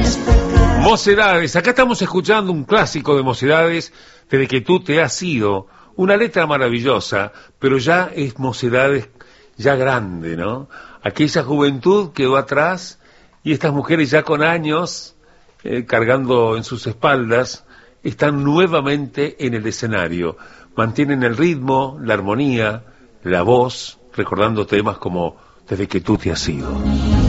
Mocedades, acá estamos escuchando un clásico de Mocedades, Desde que tú te has ido, una letra maravillosa, pero ya es Mocedades ya grande, ¿no? Aquella juventud quedó atrás y estas mujeres ya con años cargando en sus espaldas están nuevamente en el escenario, mantienen el ritmo, la armonía, la voz, recordando temas como Desde que tú te has ido.